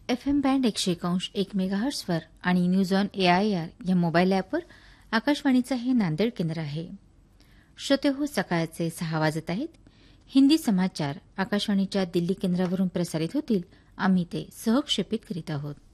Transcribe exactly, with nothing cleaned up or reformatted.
F M band एकशे एकांश एक मेगाहर्ट्सवर आणि न्यूज ऑन एआयआर या मोबाईल ॲपवर आकाशवाणीचं हे नांदेड केंद्र आहे. श्रोते हो, सकाळचे सहा वाजत आहेत. हिंदी समाचार आकाशवाणीच्या दिल्ली केंद्रावरून प्रसारित होतील. आम्ही ते सहक्षेपित करीत आहोत.